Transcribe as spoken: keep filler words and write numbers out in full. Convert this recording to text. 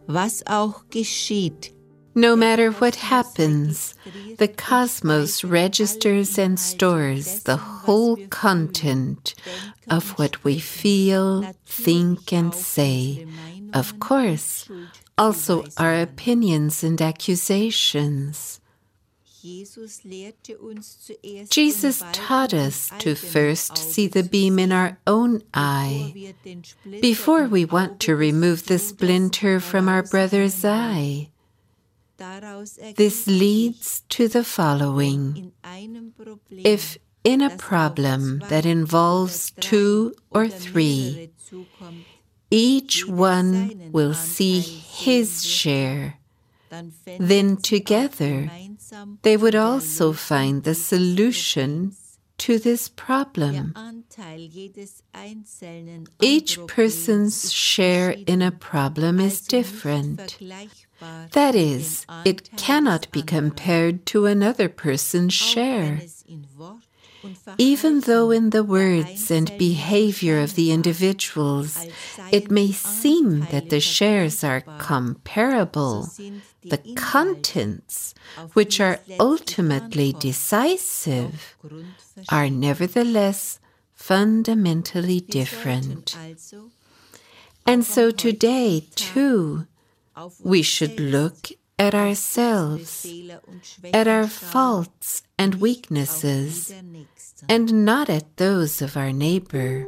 was auch geschieht. No matter what happens, the cosmos registers and stores the whole content of what we feel, think, and say. Of course, also our opinions and accusations. Jesus taught us to first see the beam in our own eye before we want to remove the splinter from our brother's eye. This leads to the following. If in a problem that involves two or three, each one will see his share, then together they would also find the solution to this problem. Each person's share in a problem is different. That is, it cannot be compared to another person's share. Even though in the words and behavior of the individuals it may seem that the shares are comparable, the contents, which are ultimately decisive, are nevertheless fundamentally different. And so today, too, we should look at ourselves, at our faults and weaknesses, and not at those of our neighbor.